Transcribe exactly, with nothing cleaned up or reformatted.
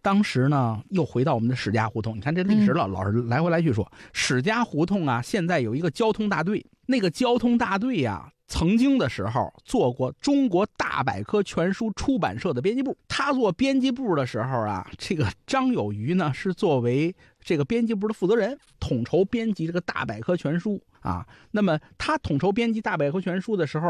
当时呢又回到我们的史家胡同，你看这历史老、嗯、老是来回来去说史家胡同啊，现在有一个交通大队，那个交通大队呀、啊，曾经的时候做过中国大百科全书出版社的编辑部。他做编辑部的时候啊，这个张有余呢是作为这个编辑部的负责人，统筹编辑这个大百科全书啊。那么他统筹编辑大百科全书的时候